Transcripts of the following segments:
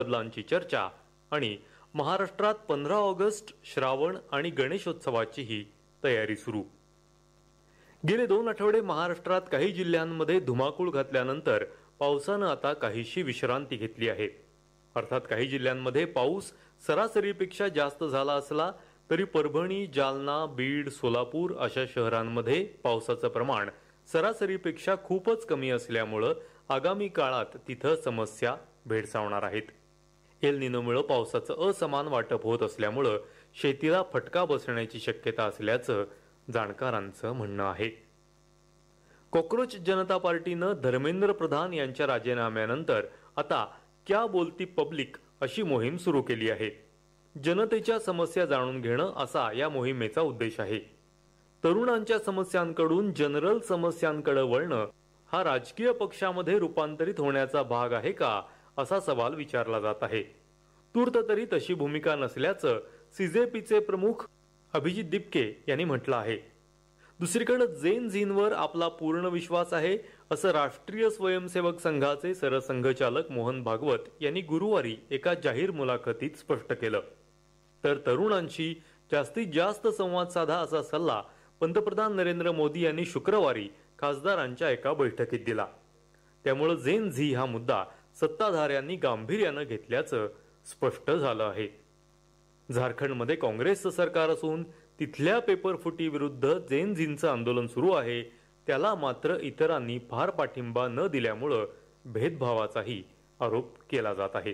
बदलांची चर्चा आणि महाराष्ट्रात 15 ऑगस्ट श्रावण आणि गणेशोत्सवाचीही तयारी सुरू। गेले 2 आठवडे महाराष्ट्रात काही जिल्ह्यांमध्ये धुमाकूळ घातल्यानंतर पावसानं आता काहीशी विश्रांती घेतली आहे। अर्थात काही जिल्ह्यांमध्ये पाऊस सरासरीपेक्षा जास्त झाला असला तरी परभणी, जालना, बीड, सोलापूर अशा शहरांमध्ये पावसाचं प्रमाण सरासरीपेक्षा खूपच कमी असल्यामुळे आगामी काळात तिथं समस्या भेडसावणार आहेत। एल निनोमुळे पावसाचं असमान वाटप होत असल्यामुळे शेतीला फटका बसण्याची शक्यता असल्याचं जाणकारांचं म्हणणं आहे। कॉकरोच जनता पार्टीनं धर्मेंद्र प्रधान यांच्या राजीनाम्यानंतर आता क्या बोलती पब्लिक अशी मोहीम सुरू केली आहे। जनतेच्या समस्या जाणून घेणं असा या मोहिमेचा उद्देश आहे। तरुणांच्या समस्यांकडून जनरल समस्यांकडे वळणं हा राजकीय पक्षामध्ये रूपांतरित होण्याचा भाग आहे का असा सवाल विचारला जात आहे। तूर्त तरी तशी भूमिका नसल्याचं सीजेपीचे प्रमुख अभिजित दिपके यांनी म्हटलं आहे। दुसरीकडे जेन झींवर आपला पूर्ण विश्वास आहे असं राष्ट्रीय स्वयंसेवक संघाचे सरसंघचालक मोहन भागवत यांनी गुरुवारी एका जाहीर मुलाखतीत स्पष्ट केलं। तर तरुणांशी जास्तीत जास्त संवाद साधा असा सल्ला पंतप्रधान नरेंद्र मोदी यांनी शुक्रवारी खासदारांच्या एका बैठकीत दिला। त्यामुळे जेन झी हा मुद्दा सत्ताधाऱ्यांनी गांभीर्याने घेतल्याचं स्पष्ट झालं आहे। झारखंडमध्ये काँग्रेसचं सरकार असून तिथल्या पेपरफुटी विरुद्ध जेन झींचं आंदोलन सुरू आहे। त्याला मात्र इतरांनी फार पाठिंबा न दिल्यामुळे भेदभावाचाही आरोप केला जात आहे।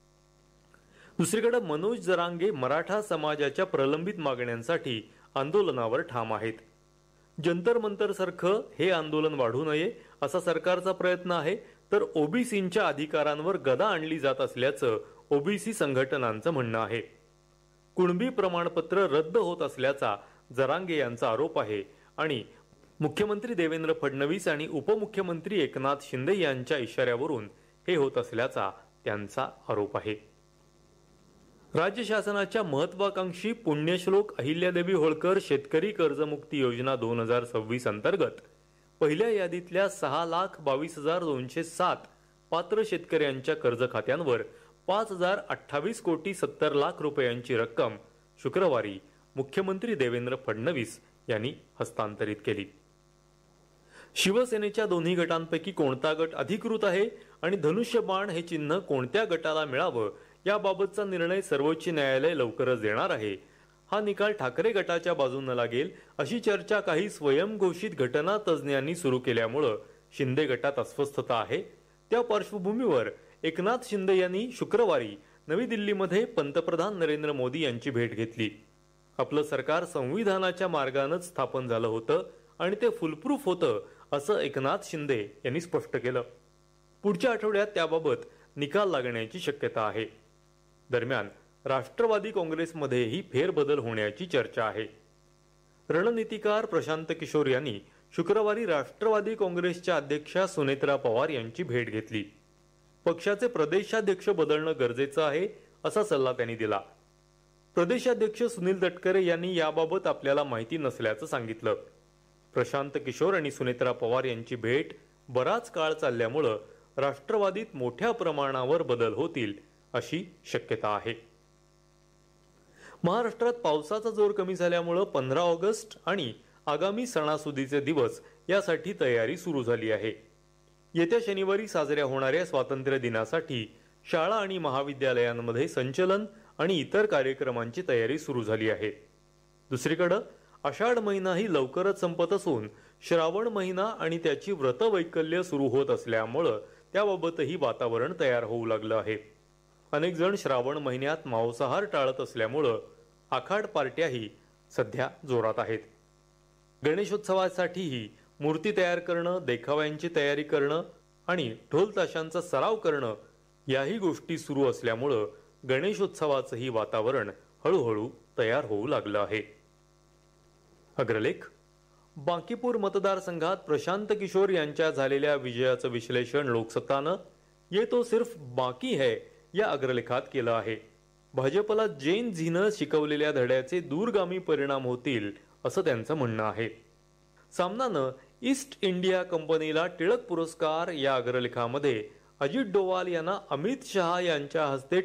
दुसरीकडे मनोज जरांगे मराठा समाजाच्या प्रलंबित मागण्यांसाठी आंदोलनावर ठाम आहेत। जंतर मंतर सारखं हे आंदोलन वाढू नये असा सरकारचा प्रयत्न आहे, तर ओबीसींच्या अधिकारांवर गदा आणली जात असल्याचं ओबीसी संघटनांचं म्हणणं आहे। कुणबी प्रमाणपत्र रद्द होत असल्याचा जरांगे यांचा आरोप आहे आणि मुख्यमंत्री देवेंद्र फडणवीस आणि उपमुख्यमंत्री एकनाथ शिंदे यांच्या इशाऱ्यावरून हे होत असल्याचा त्यांचा आरोप आहे। राज्य शासनाच्या महत्वाकांक्षी पुण्यश्लोक अहिल्यादेवी होळकर शेतकरी कर्जमुक्ती योजना 2026 अंतर्गत पहिल्या यादीतल्या 6,22,207 पात्र शेतकऱ्यांच्या कर्ज खात्यांवर 5,028 कोटी 70 लाख रुपयांची रक्कम शुक्रवारी मुख्यमंत्री देवेंद्र फडणवीस यांनी हस्तांतरित केली। शिवसेनेच्या दोन्ही गटांपैकी कोणता गट अधिकृत आहे आणि धनुष्यबाण हे चिन्ह कोणत्या गटाला मिळावं याबाबतचा निर्णय सर्वोच्च न्यायालय लवकरच देणार आहे। हा निकाल ठाकरे गटाच्या बाजूने लागेल अशी चर्चा काही स्वयंघोषित घटना तज्ज्ञांनी सुरू केल्यामुळे शिंदे गटात अस्वस्थता आहे। त्या पार्श्वभूमीवर एकनाथ शिंदे यांनी शुक्रवारी नवी दिल्लीमध्ये पंतप्रधान नरेंद्र मोदी यांची भेट घेतली। आपलं सरकार संविधानाच्या मार्गानेच स्थापन झालं होतं आणि ते फुलप्रूफ होतं असं एकनाथ शिंदे यांनी स्पष्ट केलं। पुढच्या आठवड्यात त्याबाबत निकाल लागण्याची शक्यता आहे। दरम्यान राष्ट्रवादी काँग्रेसमध्येही फेरबदल होण्याची चर्चा आहे। रणनीतिकार प्रशांत किशोर यांनी शुक्रवारी राष्ट्रवादी काँग्रेसच्या अध्यक्षा सुनेत्रा पवार यांची भेट घेतली। पक्षाचे प्रदेशाध्यक्ष बदलणं गरजेचं आहे असा सल्ला त्यांनी दिला। प्रदेशाध्यक्ष सुनील तटकरे यांनी याबाबत आपल्याला माहिती नसल्याचं सांगितलं। प्रशांत किशोर आणि सुनेत्रा पवार यांची भेट बराच काळ चालल्यामुळे राष्ट्रवादीत मोठ्या प्रमाणावर बदल होतील अशी शक्यता आहे। महाराष्ट्रात पावसाचा जोर कमी झाल्यामुळे 15 ऑगस्ट आणि आगामी सणासुदीचे दिवस यासाठी तयारी सुरू झाली आहे। येत्या शनिवारी साजऱ्या होणाऱ्या स्वातंत्र्य दिनासाठी शाळा आणि महाविद्यालयांमध्ये संचलन आणि इतर कार्यक्रमांची तयारी सुरू झाली आहे। दुसरीकडे आषाढ महिनाही लवकरच संपत असून श्रावण महिना आणि त्याची व्रतवैकल्य सुरू होत असल्यामुळे त्याबाबतही वातावरण तयार होऊ लागलं आहे। अनेक जण श्रावण महिन्यात मांसाहार टाळत असल्यामुळे आखाड पार्ट्याही सध्या जोरात आहेत। गणेशोत्सवासाठीही मूर्ती तयार करणं, देखाव्यांची तयारी करणं आणि ढोल ताशांचा सराव करणं याही गोष्टी सुरू असल्यामुळे गणेशोत्सवाचंही वातावरण हळूहळू तयार होऊ लागलं आहे। अग्रलेख बांकीपूर मतदारसंघात प्रशांत किशोर यांच्या झालेल्या विजयाचं विश्लेषण लोकसत्तानं ये तो सिर्फ बाकी है या अग्रलेखात केलं आहे। भाजपला जेन झीनं शिकवलेल्या धड्याचे दूरगामी परिणाम होतील असं त्यांचं म्हणणं आहे। सामनानं ईस्ट इंडिया कंपनीला टिळक पुरस्कार या अग्रलेखामध्ये अजित डोवाल यांना अमित शहा यांच्या हस्ते